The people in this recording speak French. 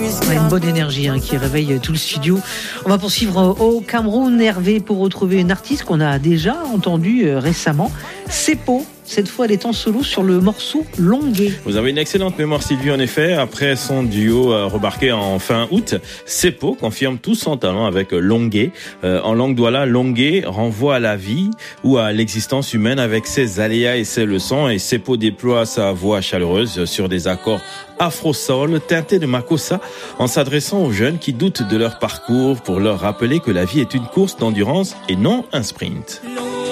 Ouais, une bonne énergie qui réveille tout le studio. On va poursuivre au Cameroun, Hervé, pour retrouver une artiste qu'on a déjà entendue récemment, Seppo. Cette fois, elle est en solo sur le morceau Longué. Vous avez une excellente mémoire, Sylvie, en effet. Après son duo remarqué en fin août, Seppo confirme tout son talent avec Longué. En langue douala, Longué renvoie à la vie ou à l'existence humaine avec ses aléas et ses leçons. Et Seppo déploie sa voix chaleureuse sur des accords afro-soul teintés de makossa en s'adressant aux jeunes qui doutent de leur parcours pour leur rappeler que la vie est une course d'endurance et non un sprint.